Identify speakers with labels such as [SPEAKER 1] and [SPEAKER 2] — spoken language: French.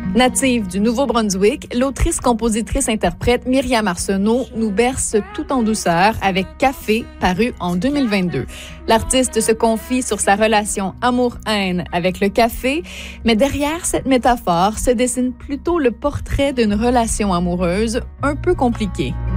[SPEAKER 1] Native du Nouveau-Brunswick, l'autrice, compositrice, interprète Myriam Arsenault nous berce tout en douceur avec Café, paru en 2022. L'artiste se confie sur sa relation amour-haine avec le café, mais derrière cette métaphore se dessine plutôt le portrait d'une relation amoureuse un peu compliquée.